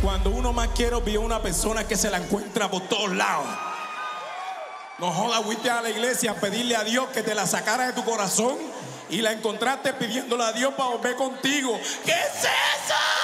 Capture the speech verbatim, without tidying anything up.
cuando uno más quiere vio una persona que se la encuentra por todos lados. No jodas, fuiste a la iglesia a pedirle a Dios que te la sacara de tu corazón y la encontraste pidiéndole a Dios para volver contigo. ¿Qué es eso?